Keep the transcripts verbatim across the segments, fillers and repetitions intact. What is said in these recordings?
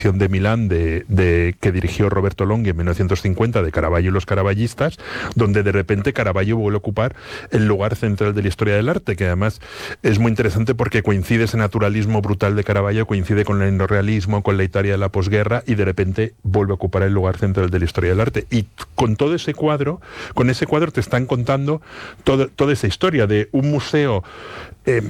de Milán de, de que dirigió Roberto Longhi en mil novecientos cincuenta de Caravaggio y los caravallistas, donde de repente Caravaggio vuelve a ocupar el lugar central de la historia del arte, que además es muy interesante porque coincide ese naturalismo brutal de Caravaggio, coincide con el neorrealismo, con la Italia de la posguerra, y de repente vuelve a ocupar el lugar central de la historia del arte. Y con todo ese cuadro, con ese cuadro te están contando todo, toda esa historia de un museo. eh,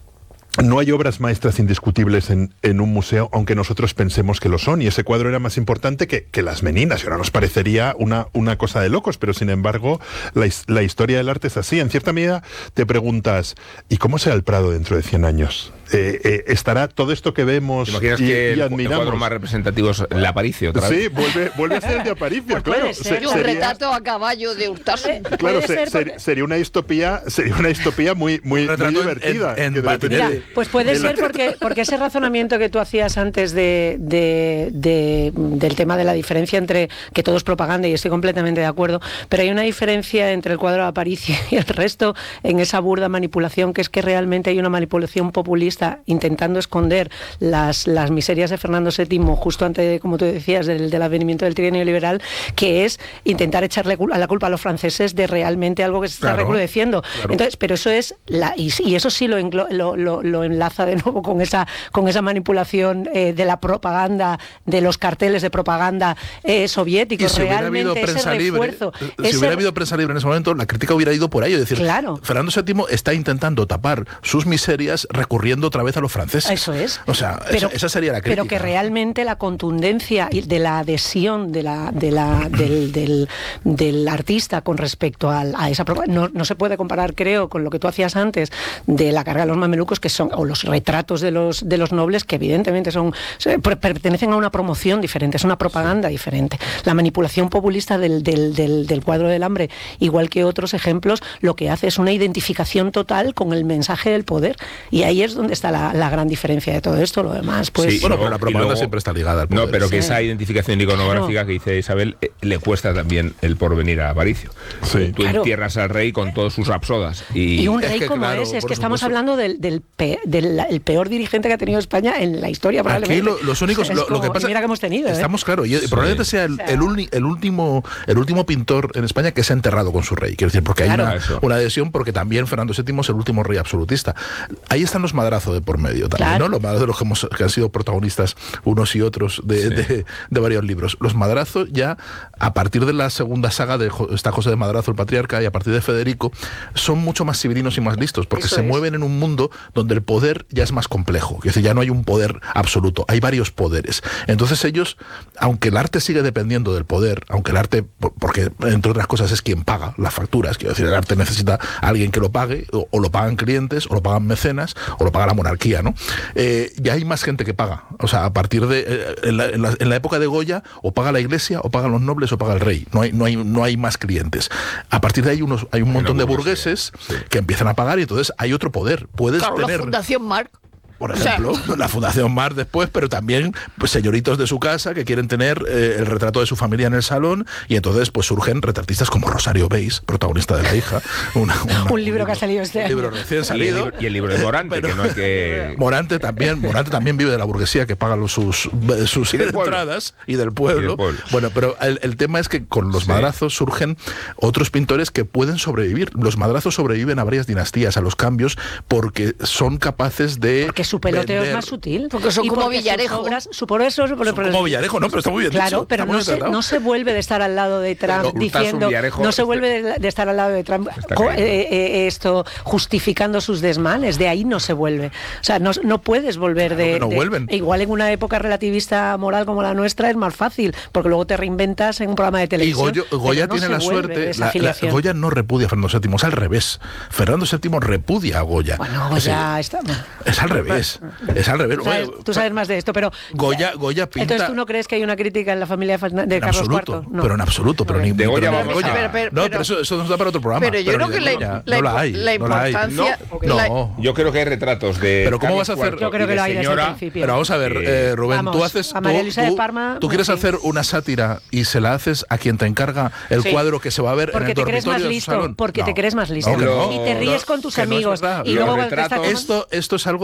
No hay obras maestras indiscutibles en, en un museo, aunque nosotros pensemos que lo son, y ese cuadro era más importante que, que las Meninas, y ahora nos parecería una, una cosa de locos, pero sin embargo la, la historia del arte es así. En cierta medida te preguntas, ¿y cómo será el Prado dentro de cien años? Eh, eh, ¿Estará todo esto que vemos y, imaginas y, que y el, admiramos? el cuadro más representativo es el Aparicio, otra vez? Sí, vuelve, vuelve a ser el de Aparicio, pues claro. Puede ser. Se, un sería, retrato a caballo de Urtasun. claro, se, ser ser, porque... sería una distopía, sería una distopía muy, muy, muy divertida. En, en, que de repente, Mira, pues puede ser porque, porque ese razonamiento que tú hacías antes de, de, de, del tema de la diferencia entre que todo es propaganda, y estoy completamente de acuerdo, pero hay una diferencia entre el cuadro de Aparicio y el resto en esa burda manipulación, que es que realmente hay una manipulación populista intentando esconder las, las miserias de Fernando séptimo justo antes, como tú decías, del, del advenimiento del trienio liberal, que es intentar echarle a la culpa a los franceses de realmente algo que se está claro, recrudeciendo. Claro. Entonces, pero eso es la, y, y eso sí lo, lo, lo, lo enlaza de nuevo con esa con esa manipulación eh, de la propaganda, de los carteles de propaganda eh, soviéticos. Si realmente hubiera habido prensa ese libre, refuerzo, si ese... hubiera habido prensa libre en ese momento, la crítica hubiera ido por ahí. Es decir, claro. Fernando séptimo está intentando tapar sus miserias recurriendo otra vez a los franceses. Eso es. O sea, pero, esa, esa sería la crítica. Pero que realmente la contundencia de la adhesión de la, de la, del, del, del artista con respecto a, a esa propaganda, no, no se puede comparar, creo, con lo que tú hacías antes de la carga de los mamelucos, que son, o los retratos de los, de los nobles, que evidentemente son pertenecen a una promoción diferente, es una propaganda diferente. La manipulación populista del, del, del, del cuadro del hambre, igual que otros ejemplos, lo que hace es una identificación total con el mensaje del poder, y ahí es donde está la, la gran diferencia de todo esto. Lo demás, pues... Sí, bueno, luego, pero la propaganda luego, siempre está ligada al poder. No, pero que sí. esa identificación iconográfica claro. que dice Isabel, eh, le cuesta también el porvenir a Aparicio. Sí. Tú claro. entierras al rey con todos sus rapsodas. Y, y un rey es que, como claro, ese, es por que estamos supuesto. hablando del, del, pe, del el peor dirigente que ha tenido España en la historia, probablemente. Aquí lo, los únicos, lo, como, lo que pasa, mira que hemos tenido, estamos ¿eh? claro, y sí. probablemente sea el, o sea, el, uni, el último el último pintor en España que se ha enterrado con su rey, quiero decir, porque hay claro. una, una adhesión, porque también Fernando séptimo es el último rey absolutista. Ahí están los madrazos de por medio también, claro. ¿no? Los madrazos de los que, hemos, que han sido protagonistas unos y otros de, sí. de, de varios libros. Los madrazos ya, a partir de la segunda saga de esta José de Madrazo, el patriarca, y a partir de Federico, son mucho más civilinos y más listos, porque Eso se es. mueven en un mundo donde el poder ya es más complejo, es decir, ya no hay un poder absoluto, hay varios poderes. Entonces ellos, aunque el arte sigue dependiendo del poder, aunque el arte, porque entre otras cosas es quien paga las facturas, quiero decir, el arte necesita a alguien que lo pague, o, o lo pagan clientes, o lo pagan mecenas, o lo paga la monarquía, ¿no? Eh, ya hay más gente que paga, o sea, a partir de, eh, en, la, en, la, en la época de Goya, o paga la iglesia, o pagan los nobles, o paga el rey, no hay, no hay, no hay más clientes. A partir de ahí unos, hay un montón de burgueses sí. que empiezan a pagar, y entonces hay otro poder. Puedes claro, tener... la Fundación Marc. Por ejemplo, o sea, la Fundación Mar después, pero también pues, señoritos de su casa que quieren tener eh, el retrato de su familia en el salón, y entonces pues surgen retratistas como Rosario Beis, protagonista de La hija. Una, una, un libro que ha salido este año. Un libro recién salido. Y el libro, y el libro de Morante, pero, que no hay que... Morante también, Morante también vive de la burguesía que paga los, sus, sus y entradas y del pueblo. Y del pueblo. Bueno, pero el, el tema es que con los sí. madrazos surgen otros pintores que pueden sobrevivir. Los madrazos sobreviven a varias dinastías, a los cambios, porque son capaces de... Porque su peloteo vender. es más sutil. Porque son y como porque Villarejo. Obras, su por eso, son por como Villarejo, no, pero está muy bien claro, dicho. pero no se, no se vuelve de estar al lado de Trump pero, diciendo... No se vuelve de, de estar al lado de Trump co, eh, eh, esto justificando sus desmanes. De ahí no se vuelve. O sea, no, no puedes volver claro de, no de... vuelven. Igual en una época relativista moral como la nuestra es más fácil, porque luego te reinventas en un programa de televisión. Y Goyo, Goya no tiene la suerte... La, la, Goya no repudia a Fernando séptimo, es al revés. Fernando séptimo repudia a Goya. Bueno, Goya está... Es al revés. Es al revés. Tú sabes, tú sabes más de esto, pero... Goya, Goya pinta... Entonces, ¿tú no crees que hay una crítica en la familia de Carlos absoluto, cuarto? No. Pero en absoluto. Pero ni, de Goya pero vamos Goya. a... Pero, pero, no, pero, pero eso, eso nos da para otro programa. Pero yo pero creo que la, Goya, la, no la hay. la importancia... No, la hay. no. no. Yo creo que hay retratos de... Pero ¿cómo Carlos vas a hacer...? Yo creo que lo hay desde el señora, principio. Pero vamos a ver, eh, Rubén, vamos, tú haces... a María tú, Luisa de tú, Parma... tú quieres sí. hacer una sátira y se la haces a quien te encarga el sí. cuadro que se va a ver porque en el te crees dormitorio más de listo, su salón. Porque no. te crees más listo. No, no, y te ríes con tus amigos. No y luego retratos, esto, esto es algo que empezó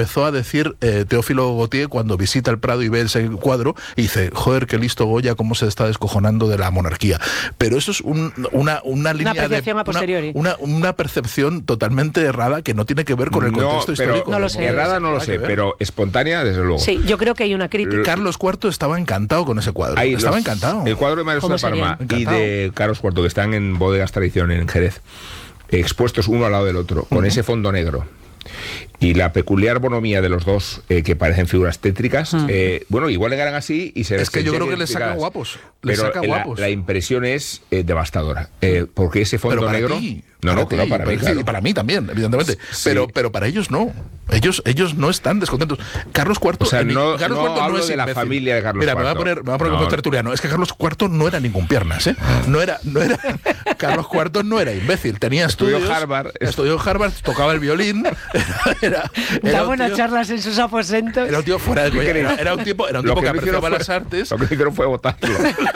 empezó a decir eh, Teófilo Gautier cuando visita el Prado y ve ese cuadro y dice, joder, qué listo Goya, cómo se está descojonando de la monarquía. Pero eso es un, una, una línea una apreciación de... a posteriori. Una, una, una percepción totalmente errada que no tiene que ver con el contexto no, pero, histórico. No lo sé. Errada no lo sé, pero espontánea, desde luego. Sí, yo creo que hay una crítica. Carlos cuarto estaba encantado con ese cuadro. Hay estaba los- encantado. El cuadro de María ¿Cómo José de Parma sería? y de Carlos cuarto, que están en Bodegas Tradición en Jerez, expuestos uno al lado del otro, con uh-huh. ese fondo negro. Y la peculiar bonomía de los dos, eh, que parecen figuras tétricas, uh-huh. eh, bueno, igual le ganan así y se... Es que se yo creo que les saca guapos. Les pero saca la, guapos. la impresión es eh, devastadora. Eh, porque ese fondo pero para negro... Ti, no, para no, ti, no, para para mí, claro. Y para mí también, evidentemente. Sí. Pero, pero para ellos no. Ellos, ellos no están descontentos. Carlos cuarto, o sea, en, no, Carlos no cuarto hablo no es de la imbécil. familia de Carlos Mira, cuarto. me voy a poner, me voy a poner no. como tertuliano. Es que Carlos cuarto no era ningún piernas, ¿eh? No era, no era. Carlos cuarto no era imbécil. Tenía estudios. Estudió Harvard. Estudió Harvard, tocaba el violín. Era, era da un buenas tío, charlas en sus aposentos. Era un tío fuera de coña. Era, era un tipo, era un tipo que, que apreciaba las artes. Lo que hicieron fue votarlo.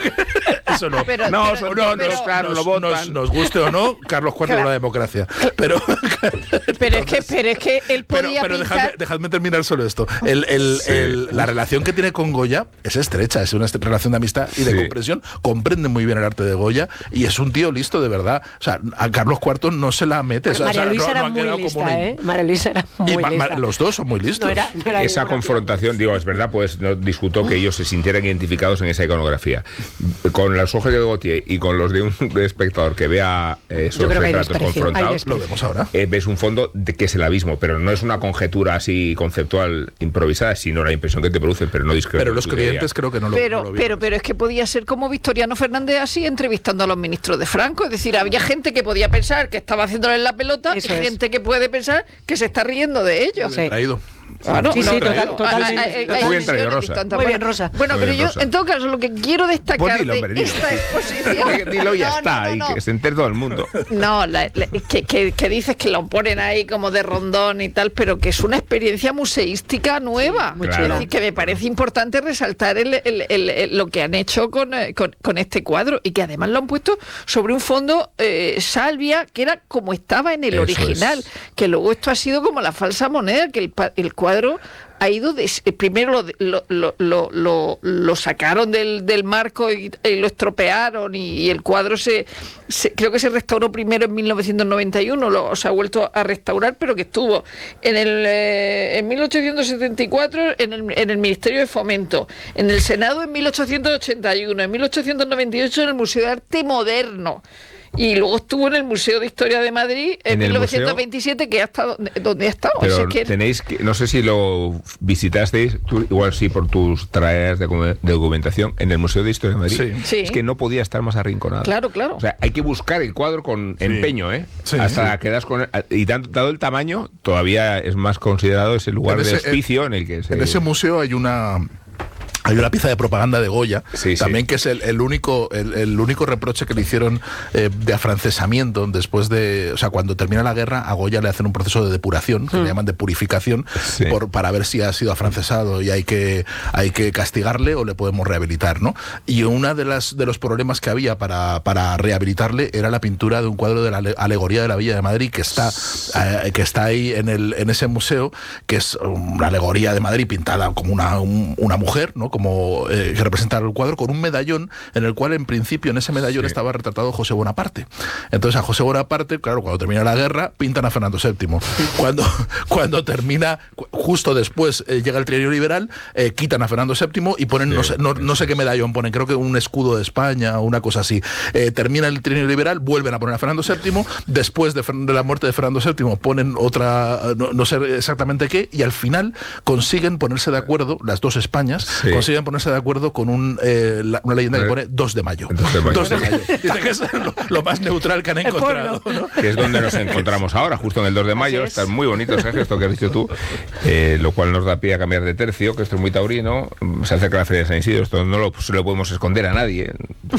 Eso no. Pero, no, pero, no, pero, no, claro, nos, lo votan. nos, nos guste o no, Carlos cuarto Claro. era una democracia. Pero, pero es que, pero es que él pero, podía pero pintar... dejadme, dejadme terminar solo esto. El, el, Sí. el, la relación que tiene con Goya es estrecha, es una est- relación de amistad y de Sí. comprensión. Comprende muy bien el arte de Goya y es un tío listo de verdad. O sea, a Carlos cuarto no se la mete. O sea, María o sea, Luisa no- era no ha muy quedado como lista, una- ¿eh? María Luisa era muy Y ma- ma- lista. los dos son muy listos. No era, no era Esa ninguna confrontación, digo, es verdad, pues no discuto que ellos se sintieran identificados en esa iconografía. Con los ojos de Gautier y con los de un espectador que vea eh, esos Yo creo que hay retratos desprecio, hay confrontados, desprecio. Lo vemos ahora. eh, ves un fondo de que es el abismo, pero no es una conjetura así conceptual improvisada, sino la impresión que te produce, pero no discrepo. Pero los de ella. clientes creo que no lo, Pero, no lo vieron. pero, pero es que podía ser como Victoriano Fernández así entrevistando a los ministros de Franco. Es decir, había gente que podía pensar que estaba haciéndole la pelota Eso y es. gente que puede pensar que se está riendo de ellos. Sí. Traído. Claro, Sí, sí, no, total- claro. totalmente. Hay- hay- hay Muy bien visiones traído, Rosa. distintas. Muy bien, Bueno, Rosa. Bueno, Muy pero bien, yo, Rosa. en todo caso, lo que quiero destacar Pues dilo, de hombre, dilo. esta exposición... Dilo, ya No, está, no, no, y no. que se entere todo el mundo. No, la- la- que, que- que dices que lo ponen ahí como de rondón y tal, pero que es una experiencia museística nueva. muy Es chula. decir, que me parece importante resaltar el- el- el- el- lo que han hecho con, eh, con, con este cuadro y que además lo han puesto sobre un fondo eh, salvia que era como estaba en el Eso original, es. que luego esto ha sido como la falsa moneda, que el, pa- el cuadro ha ido de, eh, primero lo, lo, lo, lo, lo- lo sacaron del, del marco y, y lo estropearon y, y el cuadro se, se creo que se restauró primero en mil novecientos noventa y uno, lo, se ha vuelto a restaurar, pero que estuvo en el eh, en mil ochocientos setenta y cuatro en el, en el Ministerio de Fomento, en el Senado en mil ochocientos ochenta y uno, en mil ochocientos noventa y ocho en el Museo de Arte Moderno. Y luego estuvo en el Museo de Historia de Madrid en, En el mil novecientos veintisiete, que ha estado donde ha estado. Pero O sea, que- tenéis que, no sé si lo visitasteis, tú, igual sí por tus tareas de, docu- de documentación, en el Museo de Historia de Madrid. Sí. Sí. Es que no podía estar más arrinconado. Claro, claro. O sea, hay que buscar el cuadro con empeño, ¿eh? Sí, Hasta sí. que das con... Y dan- dado el tamaño, todavía es más considerado ese lugar En ese- de hospicio en el que se... En ese museo hay una hay una pieza de propaganda de Goya, Sí, sí. también que es el, el único el, el único reproche que le hicieron eh, de afrancesamiento después de, o sea, cuando termina la guerra a Goya le hacen un proceso de depuración, que le llaman de purificación, Sí. por, para ver si ha sido afrancesado y hay que hay que castigarle o le podemos rehabilitar, ¿no? Y una de las de los problemas que había para, para rehabilitarle era la pintura de un cuadro de la ale- alegoría de la Villa de Madrid que está eh, que está ahí en el en ese museo, que es una alegoría de Madrid pintada como una un- una mujer, ¿no? Como eh, que representa el cuadro con un medallón en el cual en principio en ese medallón Sí. estaba retratado José Bonaparte. Entonces a José Bonaparte, claro, cuando termina la guerra pintan a Fernando séptimo. Cuando cuando termina cu- justo después eh, llega el trienio liberal, eh, quitan a Fernando séptimo y ponen Sí, no sé no, no sé qué medallón ponen, creo que un escudo de España o una cosa así. Eh, termina el trienio liberal, vuelven a poner a Fernando séptimo, después de, Fer- de la muerte de Fernando séptimo ponen otra, no, no sé exactamente qué, y al final consiguen ponerse de acuerdo, las dos Españas, Sí. consiguen ponerse de acuerdo con un, eh, la- una leyenda que Eh, pone dos de mayo. dos de mayo. dos de mayo. Dice que es lo, lo más neutral que han encontrado, ¿no? que es donde nos encontramos ahora, justo en el dos de mayo. es. Está muy bonito ese gesto que has dicho tú, eh, lo cual nos da pie a cambiar de tercio, que esto es muy taurino. Se acerca la Feria de San Isidro, esto no lo, se lo podemos esconder a nadie.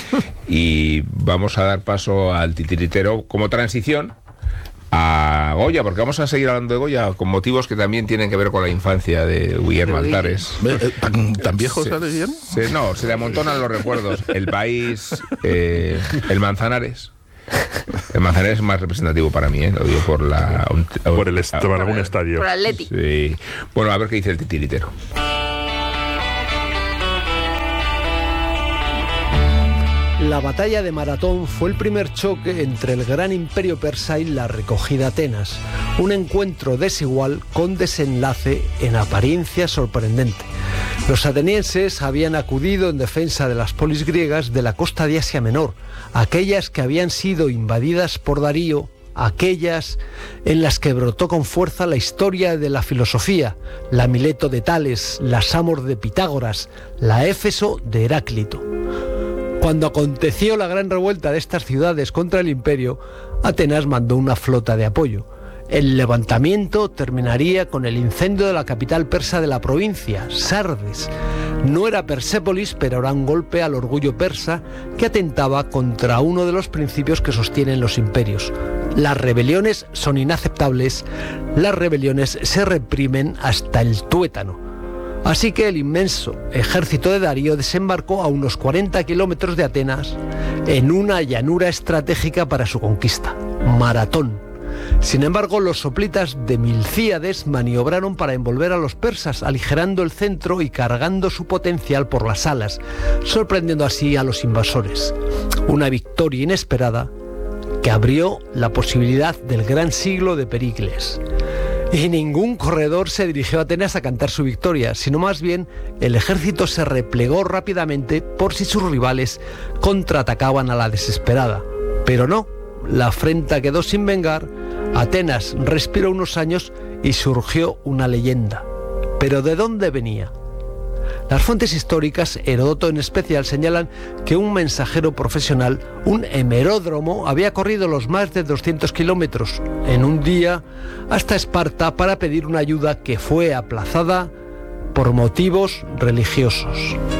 Y vamos a dar paso al titiritero como transición a Goya, porque vamos a seguir hablando de Goya con motivos que también tienen que ver con la infancia de Guillermo Altares. Ve, eh, ¿Tan, tan viejo Sí. sale Guillermo? Se- no, se le amontonan los recuerdos. El País, eh, el Manzanares. El Manzanares es más representativo para mí, ¿eh? Lo digo por la... Por el est por algún estadio. Por Atleti. Sí. Bueno, a ver qué dice el titiritero. La batalla de Maratón fue el primer choque entre el gran imperio persa y la recogida Atenas. Un encuentro desigual con desenlace en apariencia sorprendente. Los atenienses habían acudido en defensa de las polis griegas de la costa de Asia Menor, aquellas que habían sido invadidas por Darío, aquellas en las que brotó con fuerza la historia de la filosofía, la Mileto de Tales, la Samos de Pitágoras, la Éfeso de Heráclito. Cuando aconteció la gran revuelta de estas ciudades contra el imperio, Atenas mandó una flota de apoyo. El levantamiento terminaría con el incendio de la capital persa de la provincia, Sardes. No era Persépolis, pero era un golpe al orgullo persa que atentaba contra uno de los principios que sostienen los imperios. Las rebeliones son inaceptables, las rebeliones se reprimen hasta el tuétano. Así que el inmenso ejército de Darío desembarcó a unos cuarenta kilómetros de Atenas en una llanura estratégica para su conquista, Maratón. Sin embargo, los soplitas de Milcíades maniobraron para envolver a los persas, aligerando el centro y cargando su potencial por las alas, sorprendiendo así a los invasores. Una victoria inesperada que abrió la posibilidad del gran siglo de Pericles. Y ningún corredor se dirigió a Atenas a cantar su victoria, sino más bien el ejército se replegó rápidamente por si sus rivales contraatacaban a la desesperada. Pero no, la afrenta quedó sin vengar, Atenas respiró unos años y surgió una leyenda. ¿Pero de dónde venía? Las fuentes históricas, Heródoto en especial, señalan que un mensajero profesional, un hemeródromo, había corrido los más de doscientos kilómetros en un día hasta Esparta para pedir una ayuda que fue aplazada por motivos religiosos.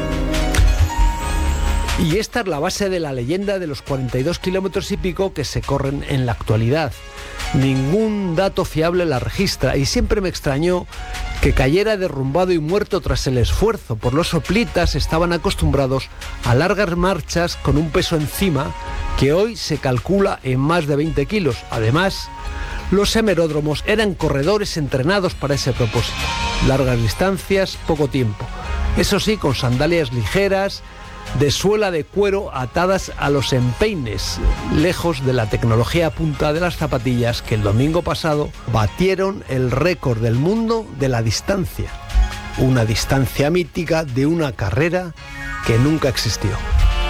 Y esta es la base de la leyenda de los cuarenta y dos kilómetros y pico que se corren en la actualidad. Ningún dato fiable la registra y siempre me extrañó que cayera derrumbado y muerto tras el esfuerzo, pues los soplitas estaban acostumbrados a largas marchas con un peso encima que hoy se calcula en más de veinte kilos. Además, los hemeródromos eran corredores entrenados para ese propósito. Largas distancias, poco tiempo. Eso sí, con sandalias ligeras, de suela de cuero atadas a los empeines, lejos de la tecnología punta de las zapatillas que el domingo pasado batieron el récord del mundo de la distancia. Una distancia mítica de una carrera que nunca existió.